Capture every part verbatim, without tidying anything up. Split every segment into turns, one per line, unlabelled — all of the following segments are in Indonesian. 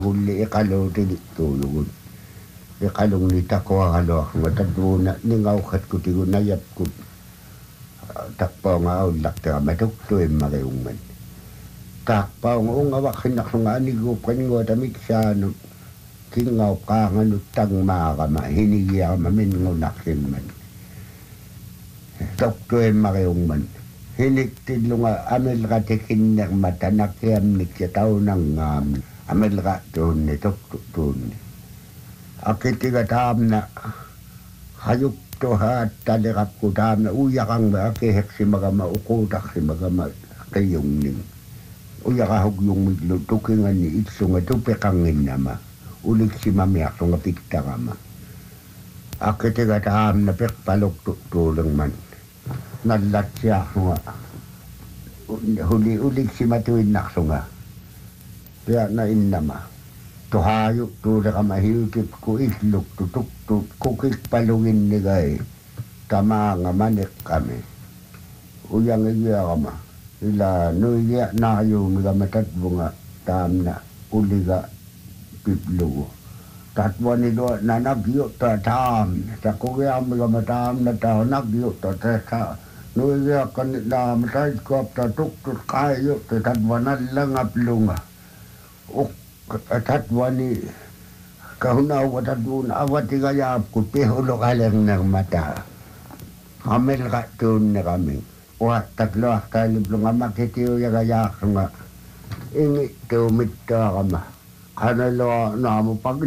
Uli ikaluti tulungun. Ikalung nita ko halo ako mataduna ningaukat ko tigo nayap ko takpaw nga ulak ta matukto e mariungan. Takpaw nga unga wakinak nga anigo kanyo tamik sa no kingaw ka nga nutang makama hinigya mamingo nakiman. Tukto e mariungan. Hiniktid lo nga amil ka tikin na matanak yam nikya tao nang um, amil ka doon ni tukto doon. Akitiga taam na hayuk to hat talirap ko taam na uyakang ba akihek si magama ukutak si magama kayong ning. Uyakahog yung midlo tukingan ni itso nga tupekangin nama. Ulik si mamiak so nga pikta kama. Akitiga taam na pekpalok tulang man. Nalat siya nga. Huli ulik si matuin nakso nga. Kaya na innama. Tuhayo tu ka mahilkip ko isluk tutuk tut kukik palungin ni gay tama nga manik kami uyang iya kama ila nuya na yung nga matatbo nga tam na uliga piplugo tatwa ni do na nagyo ta tam sa kuya mga matam na ta nagyo ta ta nuya kan na matay ko ta tuk tut kayo ta tatwa na lang aplunga ok tatwa ni kahunaw tatwa awat igayap ko pihulo kalang ng mata kamil ka doon na kami wak tatlo akalib nga makitiyo yagayak nga ingi tumit ka kama kanalo na mo pag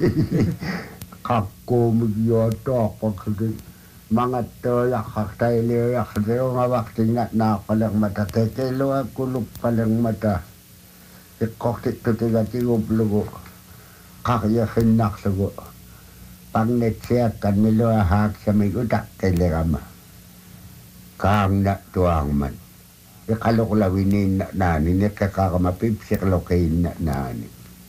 kakumigyoto pagkakit mga toyak kaktayliyak sayo nga wakti nga na kalang mata tetelo kulog kalang mata ikoktik to tiga tigop lugo kakya hinak sugo pangnet siya kanilo hak sa may utak telegama kang na tuang man ikalok lawinin na nani net kakamapipsik lokain na nani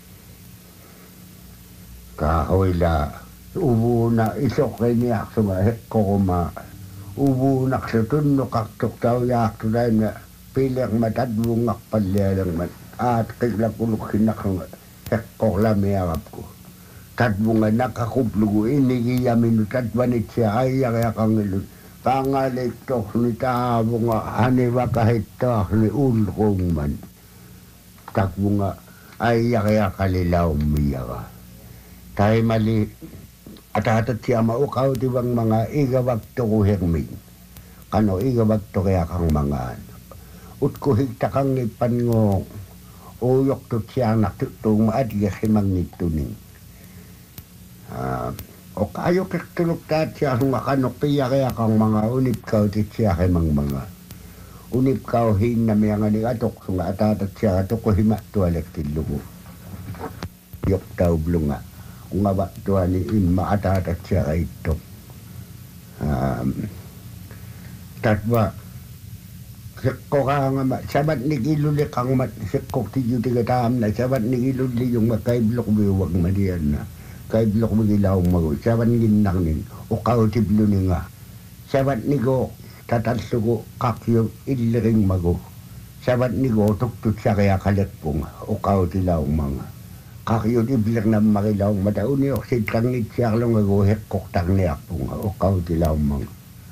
kahoy la ubu na isok kay niyak sunga hek kokoma ubu na ksutun no kaktok tau yak tunay na pilang matadbungak palyalang man at kailang ulok hinak nga hekok lamiyakap ko. Tatbo nga nakakuplugo inigiyamin tatbanit siya ayayak ang ilun. Pangalitok ni tabo nga haniwa kahit tak ni ulkong man. Tatbo nga ayayak kalilaw miyaka. Tayo mali at atat siya maukaw tibang mga igawag to ko hermin. Kano igawag to kaya kang mga ano. Ut ko higtakang ipan ngong uyok to siya nakitong maadya si magnitunin. Uh, o kayo kitulog tat siya nga kanok piya kaya kang mga unip kaw tit siya kay mang mga. Unip kaw hin na may nga ni atok sunga atatat siya atok ko hima tuwalek tilugo. Yok tau blunga. Kung nga ba tuwa ni ima atatat siya kay ito. Um, tatwa sikko ka nga ma, sabat ni kiluli kang mat, sikko tiyo tiga taam na, sabat ni kiluli yung makaiblok biwag madiyan na, kaiblok magilaw mago, sabat ginang nin, o kautiblo ni nga, sabat ni go, tatalsugo kakyo iliring mago, sabat ni go, tuktut siya kaya kalekpong, o kautilaw mga, kakyo tiblir na makilaw mata, uniok sitangit siya lang mago, hekok tang niyak pong, o kautilaw mga.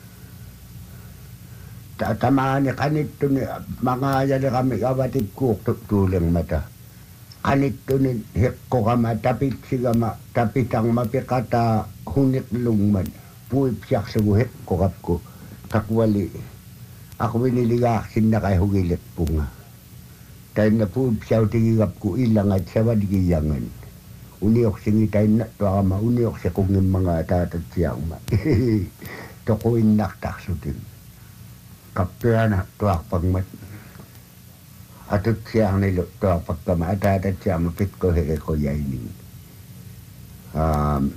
Tamaan ni kanito ni mga yan kami kabatid ko tulang mata. Kanito ni hekko kama tapit siga ma tapit ang mapikata hunik lungman. Puip siyak sa hekko kap ko. Takwali. Ako biniligakin na kay hugilit po nga. Tayo na puip siyaw tigigap ko ilang at sa wadigiyangan. Uniok singitay na to kama uniok sa kungin mga tatat siyang ma. Tokuin naktaksutin. Kapya na tuwak pagmat. Atot siya ang nilo tuwak pagkamat. Atatat siya mapit ko heke ko yaining. Um,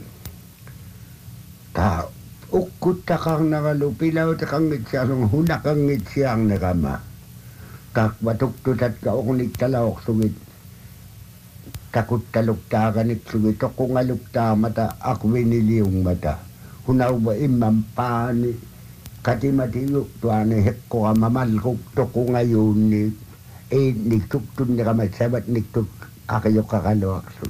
ta ukut takang nakalupilaw takang ngitsiyang hunakang ngitsiyang nakama. Kak batuktutat ka ukunik talawak sungit. Takut talukta kanit sungit. Ako ngalukta mata ako biniliyong mata. Hunaw ba imampani. Kati matiyo tuwa ni hekko ka mamalkok to ko ngayon ni eh nigtuktun ni ka matsabat nigtuk akayo kakalawak.